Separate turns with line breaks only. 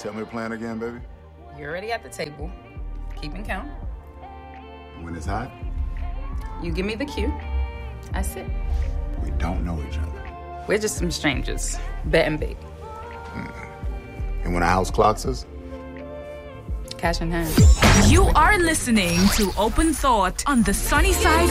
Tell me the plan again, baby.
You're already at the table, keeping count.
When it's hot,
You give me the cue. I sit.
we don't know each other.
We're just some strangers, betting big.
And when a house clocks us,
Cash in hand.
You are listening to Open Thought on the sunny side